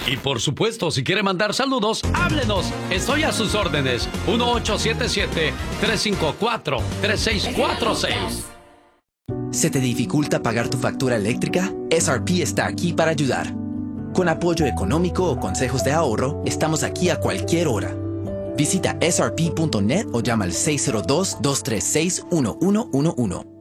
Y por supuesto, si quiere mandar saludos, háblenos. Estoy a sus órdenes. 1877-354-3646. ¿Se te dificulta pagar tu factura eléctrica? SRP está aquí para ayudar. Con apoyo económico o consejos de ahorro, estamos aquí a cualquier hora. Visita srp.net o llama al 602-236-1111.